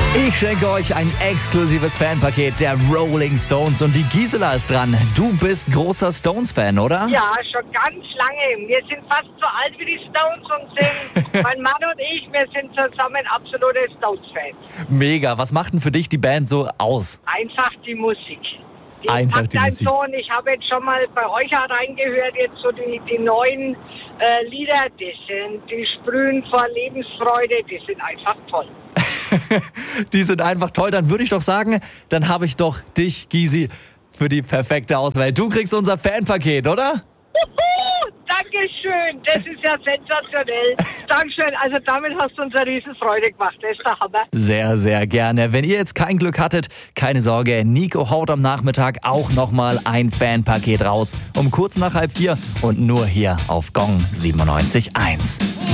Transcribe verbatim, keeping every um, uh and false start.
Ich schenke euch ein exklusives Fanpaket der Rolling Stones und die Gisela ist dran. Du bist großer Stones-Fan, oder? Ja, schon ganz lange. Wir sind fast so alt wie die Stones und sind, mein Mann und ich, wir sind zusammen absolute Stones-Fans. Mega. Was macht denn für dich die Band so aus? Einfach die Musik. Die Einfach packt die einen Musik. so, und ich habe jetzt schon mal bei euch reingehört, jetzt so die, die neuen äh, Lieder, die sind, die sprühen vor Lebensfreude, die sind einfach toll. Die sind einfach toll. Dann würde ich doch sagen, dann habe ich doch dich, Gysi, für die perfekte Auswahl. Du kriegst unser Fanpaket, oder? Juhu, Dankeschön, das ist ja sensationell. Dankeschön, also damit hast du uns eine Riesenfreude gemacht, das ist der Hammer. Sehr, sehr gerne. Wenn ihr jetzt kein Glück hattet, keine Sorge, Nico haut am Nachmittag auch nochmal ein Fanpaket raus. Um kurz nach halb vier und nur hier auf Gong siebenundneunzig Komma eins.